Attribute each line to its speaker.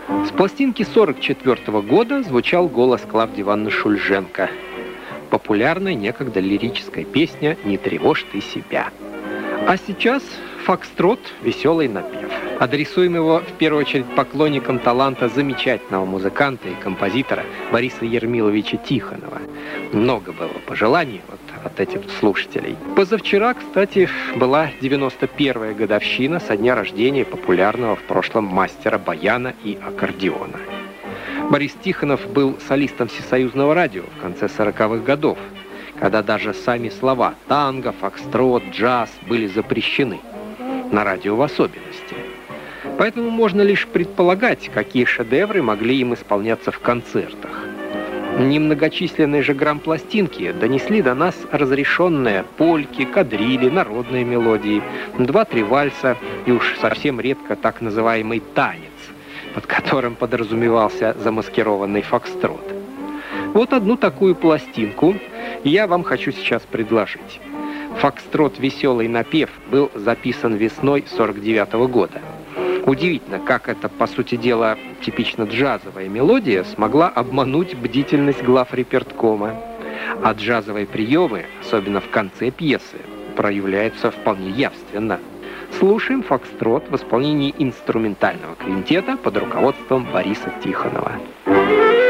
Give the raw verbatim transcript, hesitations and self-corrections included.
Speaker 1: С пластинки сорок четвёртого года звучал голос Клавдии Ивановны Шульженко. Популярная некогда лирическая песня «Не тревожь ты себя». А сейчас фокстрот «Веселый напев». Адресуем его в первую очередь поклонникам таланта замечательного музыканта и композитора Бориса Ермиловича Тихонова. Много было пожеланий вот от этих слушателей. Позавчера, кстати, была девяносто первая годовщина со дня рождения популярного в прошлом мастера баяна и аккордеона. Борис Тихонов был солистом Всесоюзного радио в конце сороковых годов, когда даже сами слова танго, фокстрот, джаз были запрещены, на радио в особенности. Поэтому можно лишь предполагать, какие шедевры могли им исполняться в концертах. Немногочисленные же грампластинки донесли до нас разрешенные польки, кадрили, народные мелодии, два-три вальса и уж совсем редко так называемый танец, под которым подразумевался замаскированный фокстрот. Вот одну такую пластинку я вам хочу сейчас предложить. Фокстрот «Веселый напев» был записан весной сорок девятого года. Удивительно, как эта, по сути дела, типично джазовая мелодия смогла обмануть бдительность глав реперткома. А джазовые приемы, особенно в конце пьесы, проявляются вполне явственно. Слушаем фокстрот в исполнении инструментального квинтета под руководством Бориса Тихонова.